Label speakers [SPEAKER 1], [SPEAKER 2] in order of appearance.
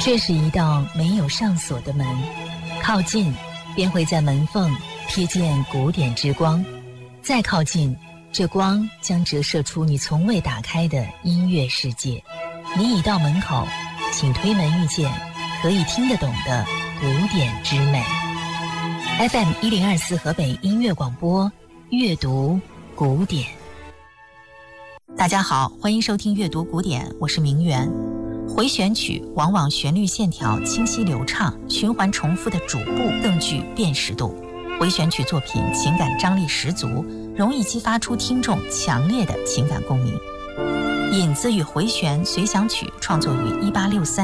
[SPEAKER 1] 这是一道没有上锁的门，靠近便会在门缝瞥见古典之光，再靠近，这光将折射出你从未打开的音乐世界。你已到门口，请推门遇见可以听得懂的古典之美。FM 1024河北音乐广播，阅读古典。大家好，欢迎收听阅读古典，我是明媛。回旋曲往往旋律线条清晰流畅，循环重复的主部更具辨识度。回旋曲作品情感张力十足，容易激发出听众强烈的情感共鸣。引子与回旋随想曲创作于1863